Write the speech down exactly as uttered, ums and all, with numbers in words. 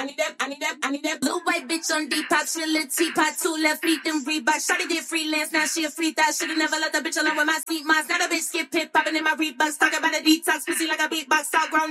I need that, I need that, I need that blue white bitch on Depop, she a little teapot, two left feet, them Reebok. Shawty did freelance, now she a free thought. Shoulda never let the bitch alone with my seat moss. Now the bitch skip pit, popping in my Reeboks, talking about a detox, pussy like a beatbox, all grown